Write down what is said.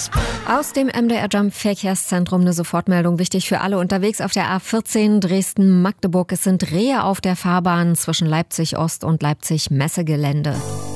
Aus dem MDR Jump Verkehrszentrum eine Sofortmeldung, wichtig für alle unterwegs auf der A14 Dresden-Magdeburg. Es sind Rehe auf der Fahrbahn zwischen Leipzig Ost und Leipzig Messegelände.